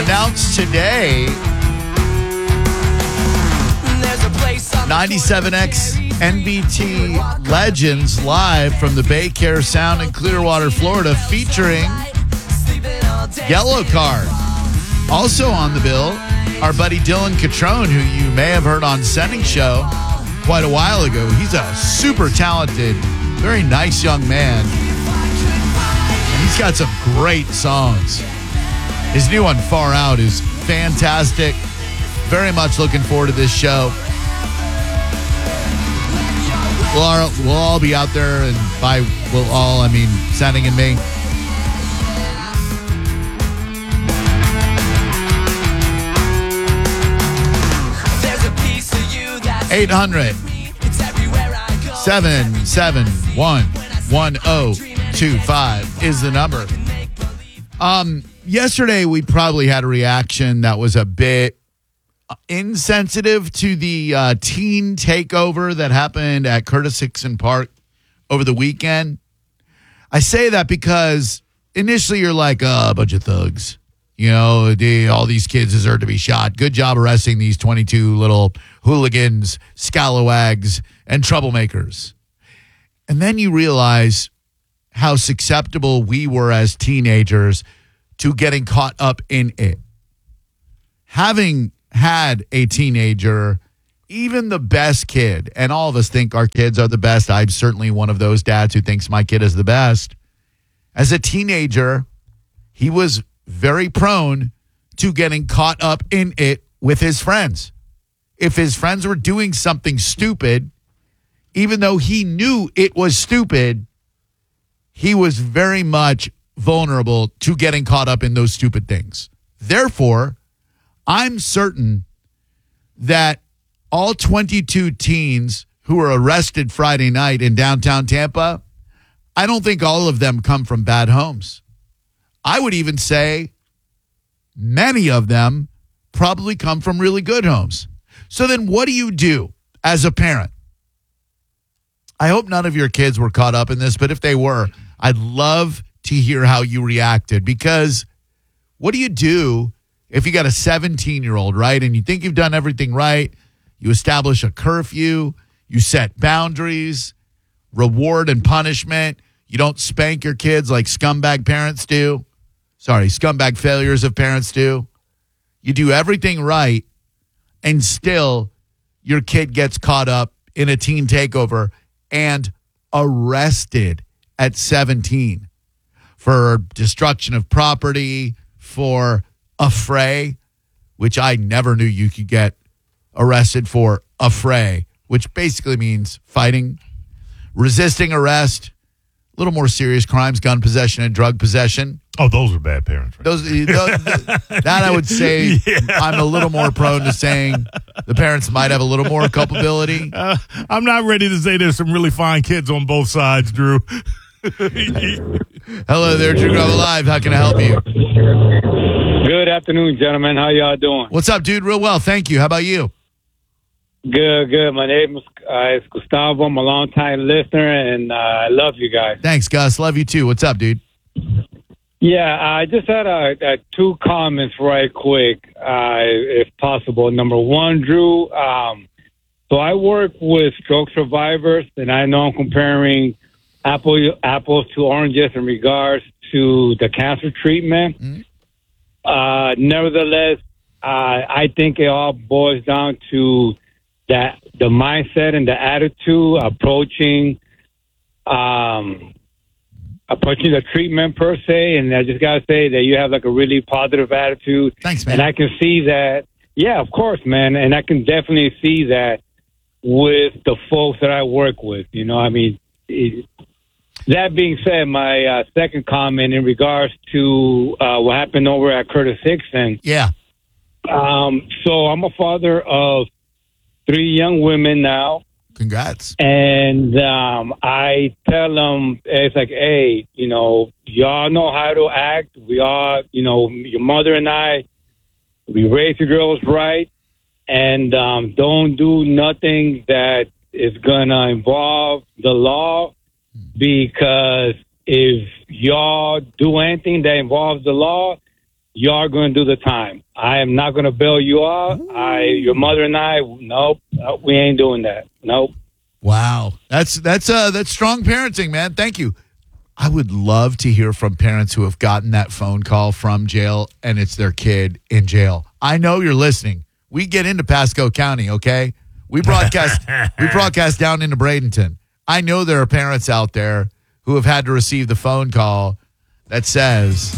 announced today 97X NBT Legends live from the Bay Care Sound in Clearwater, Florida, featuring Yellow Card. Also on the bill, our buddy Dylan Catrone, who you may have heard on Sending Show quite a while ago. He's a super talented, very nice young man. And he's got some great songs. His new one, Far Out, is fantastic. Very much looking forward to this show. We'll all be out there, and by we'll all, I mean Sending and me. There's a piece of you that's 800-771-1025 is the number. Yesterday we probably had a reaction that was a bit insensitive to the teen takeover that happened at Curtis Hickson Park over the weekend. I say that because initially you're like, a bunch of thugs. You know, all these kids deserve to be shot. Good job arresting these 22 little hooligans, scalawags, and troublemakers. And then you realize how susceptible we were as teenagers to getting caught up in it. Having had a teenager, even the best kid, and all of us think our kids are the best. I'm certainly one of those dads who thinks my kid is the best. As a teenager, he was very prone to getting caught up in it with his friends. If his friends were doing something stupid, even though he knew it was stupid, he was very much vulnerable to getting caught up in those stupid things. Therefore, I'm certain that all 22 teens who were arrested Friday night in downtown Tampa, I don't think all of them come from bad homes. I would even say many of them probably come from really good homes. So then what do you do as a parent? I hope none of your kids were caught up in this, but if they were, I'd love to hear how you reacted, because what do you do if you got a 17-year-old, right, and you think you've done everything right? You establish a curfew, you set boundaries, reward and punishment. You don't spank your kids like scumbag parents do. Sorry, scumbag failures of parents do. You do everything right, and still your kid gets caught up in a teen takeover and arrested at 17 for destruction of property, for affray, which I never knew you could get arrested for affray, which basically means fighting, resisting arrest, a little more serious crimes, gun possession and drug possession. Oh, those are bad parents. Right? That I would say I'm a little more prone to saying the parents might have a little more culpability. I'm not ready to say there's some really fine kids on both sides, Drew. Hello there, Drew Garabo Live. How can I help you? Good afternoon, gentlemen. How y'all doing? What's up, dude? Real well, thank you. How about you? Good. My name is Gustavo. I'm a long-time listener, and I love you guys. Thanks, Gus. Love you, too. What's up, dude? Yeah, I just had two comments right quick, if possible. Number one, Drew, so I work with stroke survivors, and I know I'm comparing apples to oranges in regards to the cancer treatment. Mm-hmm. Nevertheless, I think it all boils down to the mindset and the attitude approaching the treatment per se. And I just got to say that you have like a really positive attitude. Thanks, man. And I can see that. Yeah, of course, man. And I can definitely see that with the folks that I work with. You know, I mean, that being said, my second comment in regards to what happened over at Curtis Hickson. Yeah. So I'm a father of 3 young women now. Congrats. And I tell them, it's like, hey, you know, y'all know how to act. We all, you know, your mother and I, we raise the girls right. And don't do nothing that is going to involve the law, because if y'all do anything that involves the law, you're going to do the time. I am not going to bail you out. Your mother and I, nope, we ain't doing that. Nope. Wow. That's strong parenting, man. Thank you. I would love to hear from parents who have gotten that phone call from jail and it's their kid in jail. I know you're listening. We get into Pasco County, okay? We broadcast down into Bradenton. I know there are parents out there who have had to receive the phone call that says